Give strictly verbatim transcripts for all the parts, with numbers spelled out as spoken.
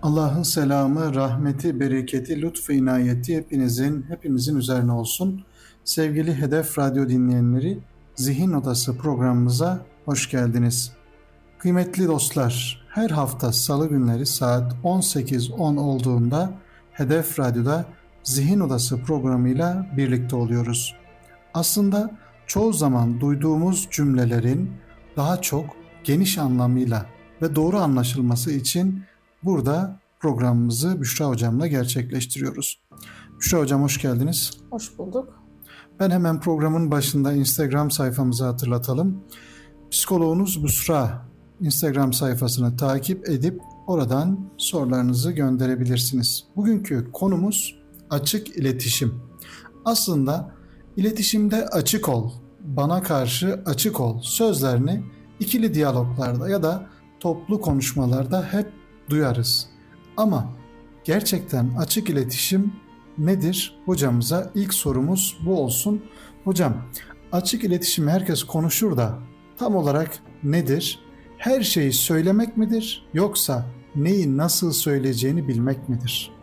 Allah'ın selamı, rahmeti, bereketi, lütfu, inayeti hepinizin, hepimizin üzerine olsun. Sevgili Hedef Radyo dinleyenleri, Zihin Odası programımıza hoş geldiniz. Kıymetli dostlar, her hafta salı günleri saat on sekiz on olduğunda Hedef Radyo'da Zihin Odası programıyla birlikte oluyoruz. Aslında çoğu zaman duyduğumuz cümlelerin daha çok geniş anlamıyla ve doğru anlaşılması için burada programımızı Büşra Hocam'la gerçekleştiriyoruz. Büşra Hocam hoş geldiniz. Hoş bulduk. Ben hemen programın başında Instagram sayfamızı hatırlatalım. Psikoloğunuz Büşra Instagram sayfasını takip edip oradan sorularınızı gönderebilirsiniz. Bugünkü konumuz açık iletişim. Aslında iletişimde açık ol, bana karşı açık ol sözlerini ikili diyaloglarda ya da toplu konuşmalarda hep duyarız. Ama gerçekten açık iletişim nedir? Hocamıza ilk sorumuz bu olsun. Hocam, açık iletişim herkes konuşur da tam olarak nedir? Her şeyi söylemek midir yoksa neyi nasıl söyleyeceğini bilmek midir?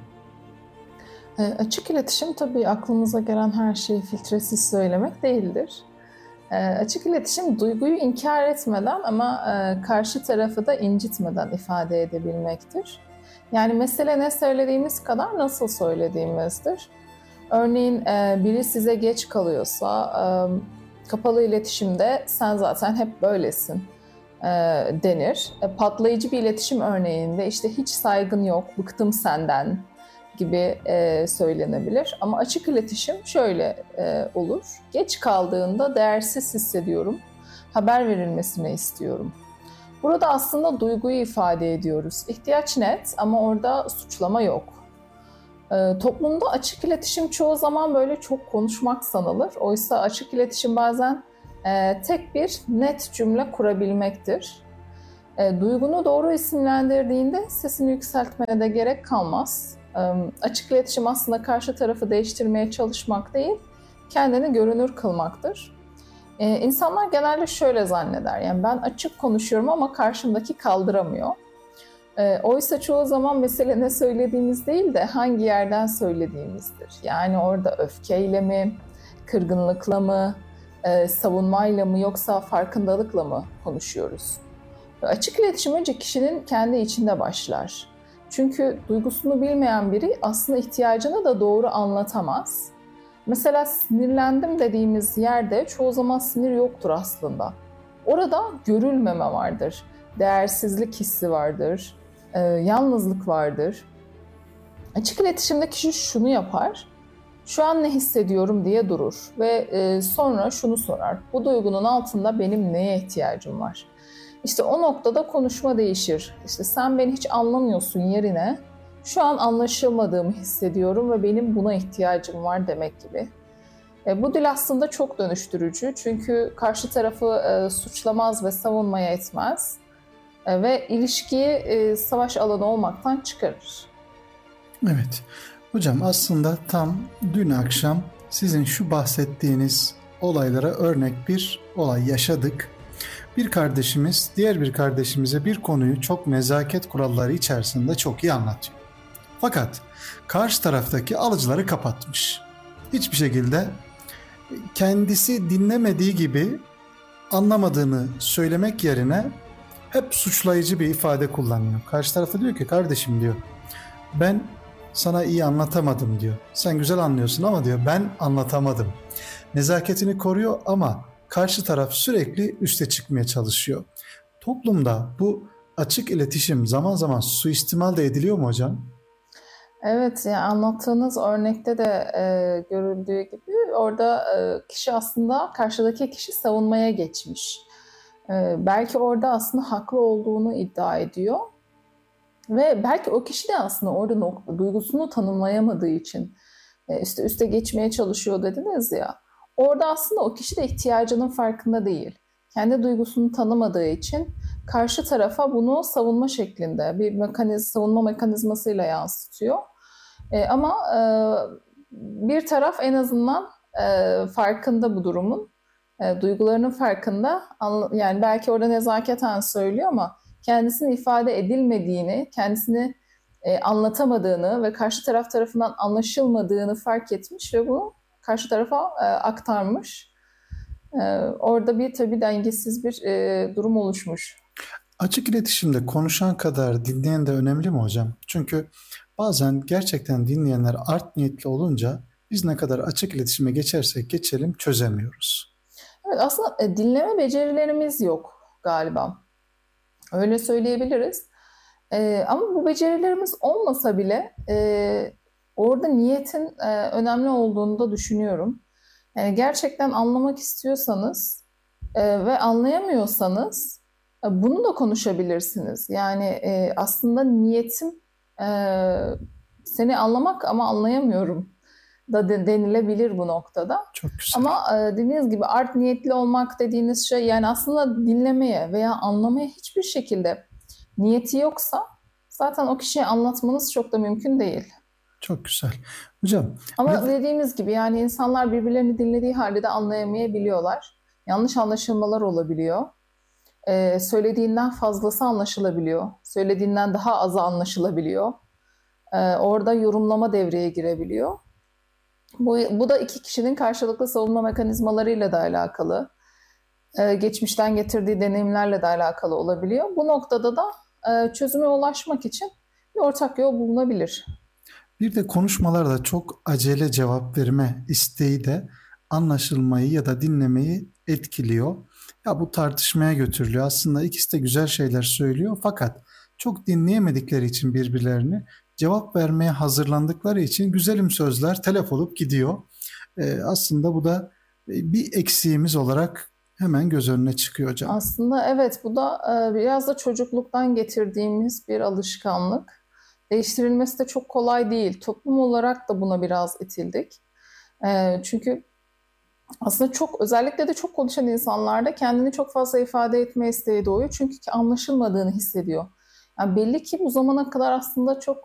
E, açık iletişim tabii aklımıza gelen her şeyi filtresiz söylemek değildir. E, açık iletişim duyguyu inkar etmeden ama e, karşı tarafı da incitmeden ifade edebilmektir. Yani mesele ne söylediğimiz kadar nasıl söylediğimizdir. Örneğin e, biri size geç kalıyorsa e, kapalı iletişimde sen zaten hep böylesin e, denir. E, patlayıcı bir iletişim örneğinde işte hiç saygın yok, bıktım senden gibi e, söylenebilir. Ama açık iletişim şöyle e, olur. Geç kaldığında değersiz hissediyorum, haber verilmesini istiyorum. Burada aslında duyguyu ifade ediyoruz. İhtiyaç net ama orada suçlama yok. E, toplumda açık iletişim çoğu zaman böyle çok konuşmak sanılır. Oysa açık iletişim bazen e, tek bir net cümle kurabilmektir. E, duygunu doğru isimlendirdiğinde sesini yükseltmene de gerek kalmaz. E, açık iletişim aslında karşı tarafı değiştirmeye çalışmak değil, kendini görünür kılmaktır. E, insanlar genelde şöyle zanneder, yani ben açık konuşuyorum ama karşımdaki kaldıramıyor. E, oysa çoğu zaman mesele ne söylediğimiz değil de hangi yerden söylediğimizdir. Yani orada öfkeyle mi, kırgınlıkla mı, e, savunmayla mı yoksa farkındalıkla mı konuşuyoruz? Açık iletişim önce kişinin kendi içinde başlar. Çünkü duygusunu bilmeyen biri aslında ihtiyacını da doğru anlatamaz. Mesela sinirlendim dediğimiz yerde çoğu zaman sinir yoktur aslında. Orada görülmeme vardır, değersizlik hissi vardır, e, yalnızlık vardır. Açık iletişimde kişi şunu yapar, şu an ne hissediyorum diye durur ve e, sonra şunu sorar, bu duygunun altında benim neye ihtiyacım var? İşte o noktada konuşma değişir. İşte sen beni hiç anlamıyorsun yerine şu an anlaşılmadığımı hissediyorum ve benim buna ihtiyacım var demek gibi. E, bu dil aslında çok dönüştürücü çünkü karşı tarafı e, suçlamaz ve savunmaya etmez e, ve ilişkiyi e, savaş alanı olmaktan çıkarır. Evet. Hocam aslında tam dün akşam sizin şu bahsettiğiniz olaylara örnek bir olay yaşadık. Bir kardeşimiz diğer bir kardeşimize bir konuyu çok nezaket kuralları içerisinde çok iyi anlatıyor. Fakat karşı taraftaki alıcıları kapatmış. Hiçbir şekilde kendisi dinlemediği gibi anlamadığını söylemek yerine hep suçlayıcı bir ifade kullanıyor. Karşı tarafta diyor ki kardeşim diyor ben sana iyi anlatamadım diyor. Sen güzel anlıyorsun ama diyor ben anlatamadım. Nezaketini koruyor ama karşı taraf sürekli üste çıkmaya çalışıyor. Toplumda bu açık iletişim zaman zaman suistimal de ediliyor mu hocam? Evet, yani anlattığınız örnekte de e, görüldüğü gibi orada e, kişi aslında karşıdaki kişi savunmaya geçmiş. E, belki orada aslında haklı olduğunu iddia ediyor ve belki o kişi de aslında orada nokta, duygusunu tanımlayamadığı için e, işte üste geçmeye çalışıyor dediniz ya. Orada aslında o kişi de ihtiyacının farkında değil. Kendi duygusunu tanımadığı için karşı tarafa bunu savunma şeklinde bir mekaniz, savunma mekanizmasıyla yansıtıyor. E, ama e, bir taraf en azından e, farkında bu durumun, e, duygularının farkında. Yani belki orada nezaketen söylüyor ama kendisini ifade edilmediğini, kendisini e, anlatamadığını ve karşı taraf tarafından anlaşılmadığını fark etmiş ve bunu karşı tarafa e, aktarmış. E, orada bir tabii dengesiz bir e, durum oluşmuş. Açık iletişimde konuşan kadar dinleyen de önemli mi hocam? Çünkü bazen gerçekten dinleyenler art niyetli olunca biz ne kadar açık iletişime geçersek geçelim çözemiyoruz. Evet, aslında e, dinleme becerilerimiz yok galiba. Öyle söyleyebiliriz. E, ama bu becerilerimiz olmasa bile e, orada niyetin e, önemli olduğunu da düşünüyorum. Yani gerçekten anlamak istiyorsanız e, ve anlayamıyorsanız e, bunu da konuşabilirsiniz. Yani e, aslında niyetim e, seni anlamak ama anlayamıyorum da de- denilebilir bu noktada. Çok güzel. Ama e, dediğiniz gibi art niyetli olmak dediğiniz şey yani aslında dinlemeye veya anlamaya hiçbir şekilde niyeti yoksa zaten o kişiye anlatmanız çok da mümkün değil. Çok güzel. Hocam Ama bir de- dediğimiz gibi yani insanlar birbirlerini dinlediği halde de anlayamayabiliyorlar. Yanlış anlaşılmalar olabiliyor. Ee, söylediğinden fazlası anlaşılabiliyor. Söylediğinden daha azı anlaşılabiliyor. Ee, orada yorumlama devreye girebiliyor. Bu, bu da iki kişinin karşılıklı savunma mekanizmalarıyla da alakalı. Ee, geçmişten getirdiği deneyimlerle de alakalı olabiliyor. Bu noktada da e, çözüme ulaşmak için bir ortak yol bulunabilir. Bir de konuşmalarda çok acele cevap verme isteği de anlaşılmayı ya da dinlemeyi etkiliyor. Ya bu tartışmaya götürülüyor. Aslında ikisi de güzel şeyler söylüyor fakat çok dinleyemedikleri için birbirlerini cevap vermeye hazırlandıkları için güzelim sözler telef olup gidiyor. Ee, aslında bu da e, bir eksiğimiz olarak hemen göz önüne çıkıyor hocam. Aslında evet bu da e, biraz da çocukluktan getirdiğimiz bir alışkanlık. Değiştirilmesi de çok kolay değil. Toplum olarak da buna biraz itildik. E, çünkü aslında çok özellikle de çok konuşan insanlarda kendini çok fazla ifade etme isteği doğuyor. Çünkü anlaşılmadığını hissediyor. Yani belli ki bu zamana kadar aslında çok